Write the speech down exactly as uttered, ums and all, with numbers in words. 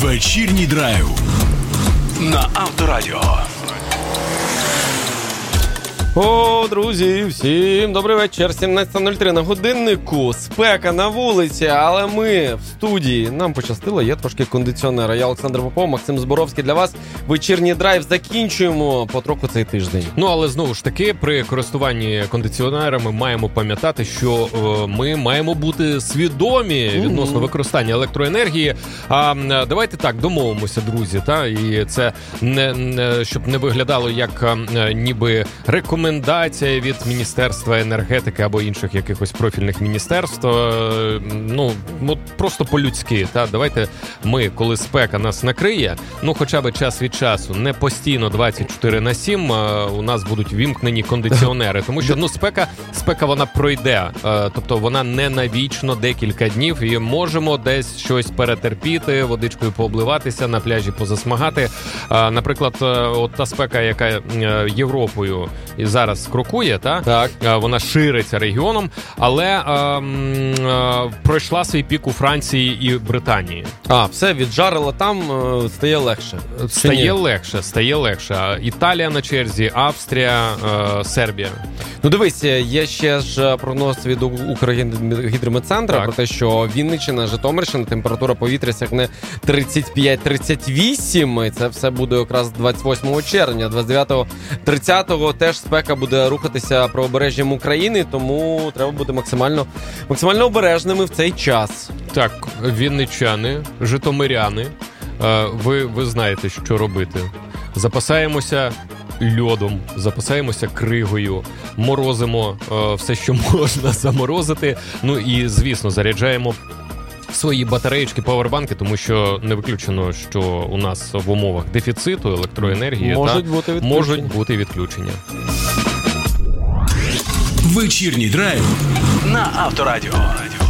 Вечірній драйв на Авторадіо. О, друзі, всім добрий вечір. сімнадцята нуль три на годиннику. Спека на вулиці, але ми в студії. Нам пощастило, є трошки кондиціонера. Я Олександр Попов, Максим Зборовський для вас. Вечірній драйв закінчуємо потроху цей тиждень. Ну, але знову ж таки, при користуванні кондиціонерами маємо пам'ятати, що е, ми маємо бути свідомі відносно mm-hmm. використання електроенергії. А давайте так, домовимося, друзі, та? І це не, не щоб не виглядало як е, ніби рекомендація Рекомендація від Міністерства енергетики або інших якихось профільних міністерств. Ну, от просто по-людськи. Та? Давайте ми, коли спека нас накриє, ну хоча б час від часу, не постійно двадцять чотири на сім у нас будуть вімкнені кондиціонери. Тому що ну, спека, спека вона пройде. Тобто вона не навічно декілька днів і можемо десь щось перетерпіти, водичкою пообливатися, на пляжі позасмагати. Наприклад, от та спека, яка Європою і зараз крокує, та? Так. Вона шириться регіоном, але е, е, пройшла свій пік у Франції і Британії. А, все, віджарило там, е, стає легше. Стає легше, стає легше. Італія на черзі, Австрія, е, Сербія. Ну дивись, є ще ж прогноз від Укргідрометцентру про те, що Вінниччина, Житомирщина, температура повітря сягне тридцять п'ять тридцять вісім, і це все буде якраз двадцять восьмого червня, двадцять дев'ятого тридцятого теж спека буде рухатися правобережжям України, тому треба бути максимально, максимально обережними в цей час. Так, вінничани, житомиряни, ви, ви знаєте, що робити. Запасаємося льодом, запасаємося кригою, морозимо е, все, що можна заморозити. Ну і, звісно, заряджаємо свої батареєчки, павербанки, тому що не виключено, що у нас в умовах дефіциту електроенергії можуть, та, бути, відключення. можуть бути відключення. Вечірній драйв на Авторадіо.